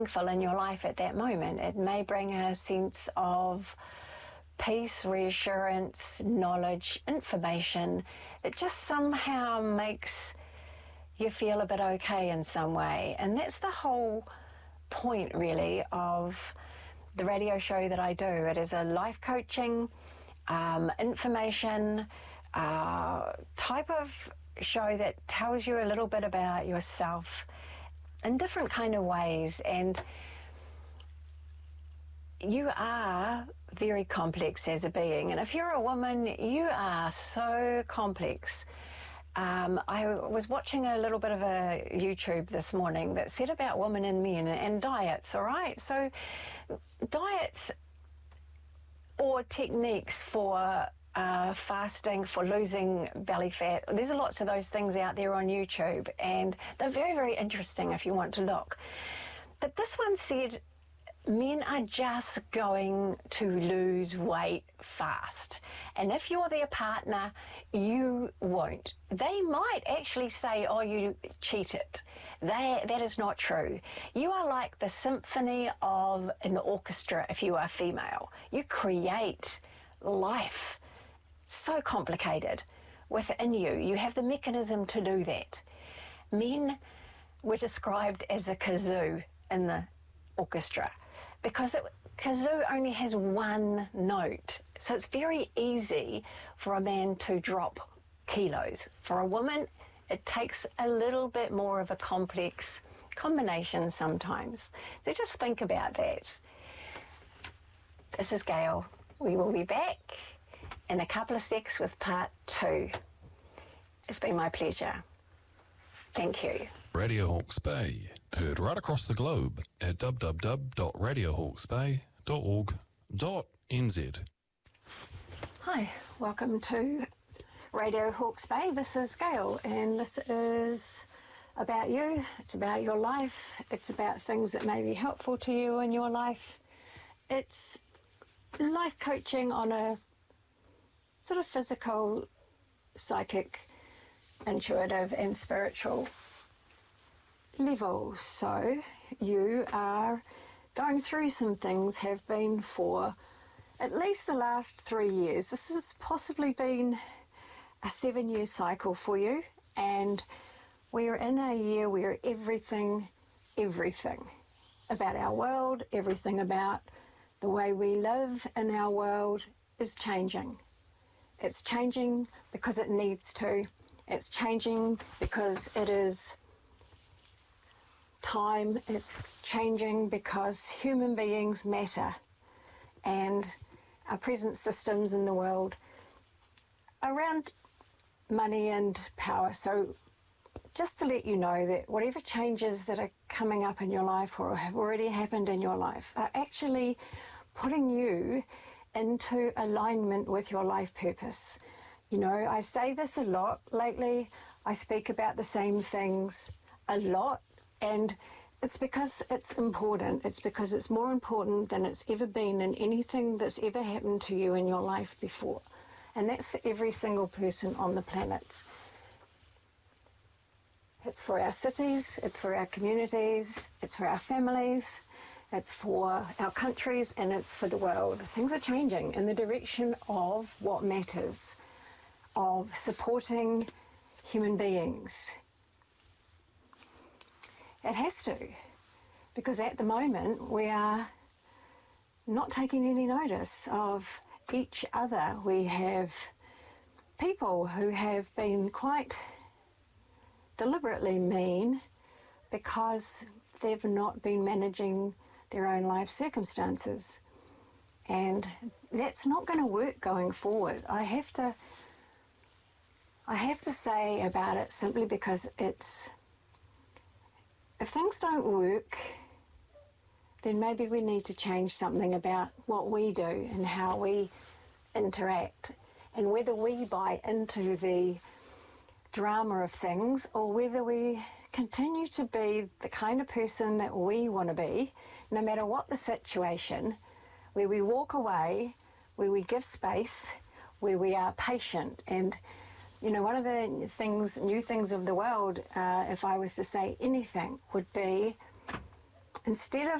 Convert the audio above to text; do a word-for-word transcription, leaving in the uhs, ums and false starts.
in your life at that moment. It may bring a sense of peace, reassurance, knowledge, information. It just somehow makes you feel a bit okay in some way. And that's the whole point, really, of the radio show that I do. It is a life coaching, um, information uh, type of show that tells you a little bit about yourself in different kind of ways. And you are very complex as a being, and if you're a woman, you are so complex. Um, I was watching a little bit of a YouTube this morning that said about women and men and diets, all right? So diets or techniques for Uh, fasting, for losing belly fat. There's lots of those things out there on YouTube, and they're very, very interesting if you want to look. But this one said men are just going to lose weight fast. And if you're their partner, you won't. They might actually say, oh, you cheated. They, that is not true. You are like the symphony of an orchestra if you are female. You create life. So complicated within you. You have the mechanism to do that. Men were described as a kazoo in the orchestra because it, kazoo only has one note. So it's very easy for a man to drop kilos. For a woman, it takes a little bit more of a complex combination sometimes. So just think about that. This is Gail. We will be back in a couple of secs with part two. It's been my pleasure. Thank you. Radio Hawke's Bay, heard right across the globe at w w w dot radio hawks bay dot org dot n z. Hi, welcome to Radio Hawke's Bay. This is Gail, and this is about you. It's about your life. It's about things that may be helpful to you in your life. It's life coaching on a sort of physical, psychic, intuitive and spiritual level. So you are going through some things, have been for at least the last three years. This has possibly been a seven-year cycle for you, and we're in a year where everything, everything about our world, everything about the way we live in our world is changing. It's changing because it needs to. It's changing because it is time. It's changing because human beings matter, and our present systems in the world around money and power. So just to let you know that whatever changes that are coming up in your life or have already happened in your life are actually putting you into alignment with your life purpose. You know, I say this a lot lately. I speak about the same things a lot, and it's because it's important. It's because it's more important than it's ever been in anything that's ever happened to you in your life before. And that's for every single person on the planet. It's for our cities, it's for our communities, it's for our families, it's for our countries, and it's for the world. Things are changing in the direction of what matters, of supporting human beings. It has to, because at the moment we are not taking any notice of each other. We have people who have been quite deliberately mean because they've not been managing their own life circumstances, and that's not going to work going forward. I have to I have to say about it simply because it's, if things don't work, then maybe we need to change something about what we do and how we interact, and whether we buy into the drama of things or whether we continue to be the kind of person that we want to be, no matter what the situation, where we walk away, where we give space, where we are patient. And, you know, one of the things, new things of the world, uh, if I was to say anything, would be instead of